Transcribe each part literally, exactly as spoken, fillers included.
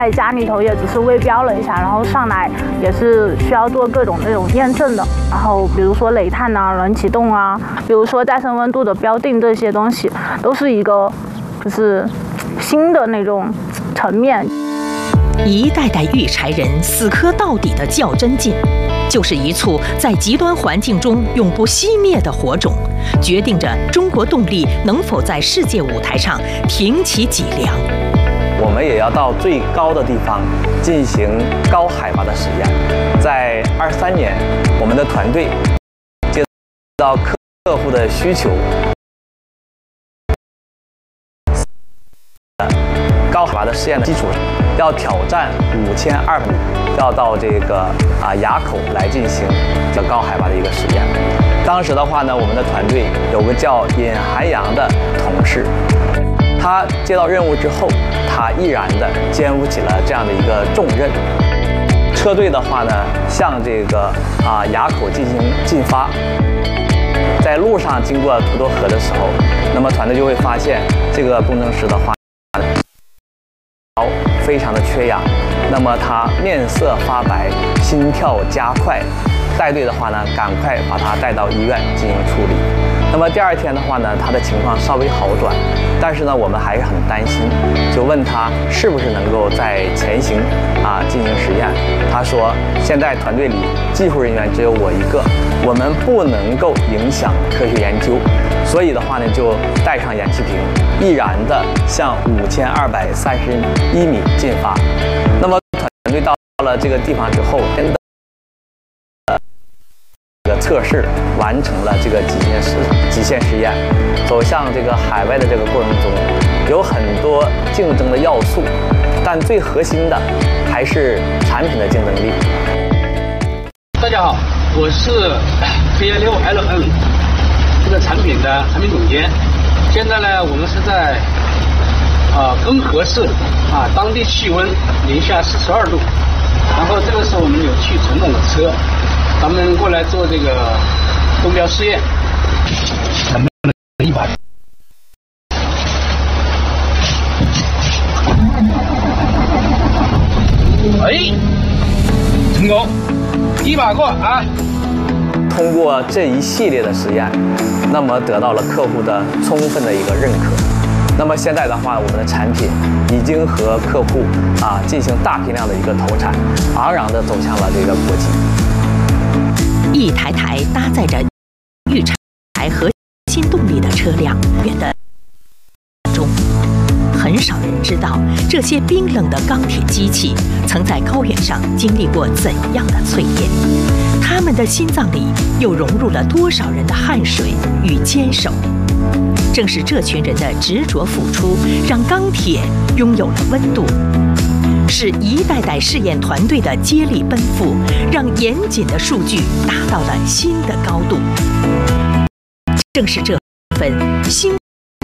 在家里头也只是微标了一下，然后上来也是需要做各种那种验证的，然后比如说煤炭啊、冷启动啊，比如说再生温度的标定，这些东西都是一个就是新的那种层面。 一代代育柴人死磕到底的较真劲，就是一簇在极端环境中永不熄灭的火种，决定着中国动力能否在世界舞台上挺起脊梁。 我们也要到最高的地方进行高海拔的实验。在二三年，我们的团队接到客户的需求，高海拔的实验的基础上，要挑战五千二百米，要到这个啊垭口来进行这高海拔的一个实验。当时的话呢，我们的团队有个叫尹寒阳的同事。他接到任务之后，他毅然地肩负起了这样的一个重任。车队的话呢，向这个啊垭口进行进发。在路上经过滁沱河的时候，那么团队就会发现，这个工程师的话，非常的缺氧，那么他面色发白，心跳加快。带队的话呢，赶快把他带到医院进行处理。那么第二天的话呢，他的情况稍微好转，但是呢，我们还是很担心，就问他是不是能够在前行啊进行实验。他说，现在团队里技术人员只有我一个，我们不能够影响科学研究，所以的话呢，就带上氧气瓶，毅然的向五千二百三十一米进发。那么团队到了这个地方之后，真的。这个测试完成了这个极限实极限实验，走向这个海外的这个过程中，有很多竞争的要素，但最核心的还是产品的竞争力。 大家好，我是 K 一六 L N 这个产品的产品总监。现在呢，我们是在啊根河市啊，当地气温零下四十二度，然后这个时候我们有去陈总的车。咱们过来做这个中标试验，咱们一把，哎，成功，一把过啊！ 通过这一系列的实验，那么得到了客户的充分的一个认可。那么现在的话，我们的产品已经和客户啊进行大批量的一个投产，昂然的走向了这个国际。 一台台搭载着育柴核心动力的车辆，远的中，很少人知道这些冰冷的钢铁机器曾在高原上经历过怎样的淬炼，他们的心脏里又融入了多少人的汗水与坚守。正是这群人的执着付出，让钢铁拥有了温度。是一代代试验团队的接力奔赴，让严谨的数据达到了新的高度。正是这份心，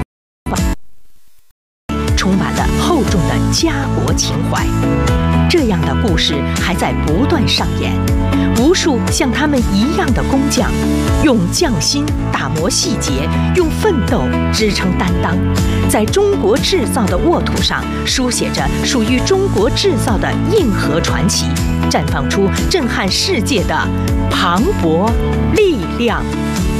充满了厚重的家国情怀。这样的故事还在不断上演，无数像他们一样的工匠，用匠心打磨细节，用奋斗支撑担当，在中国制造的沃土上书写着属于中国制造的硬核传奇，绽放出震撼世界的磅礴力量。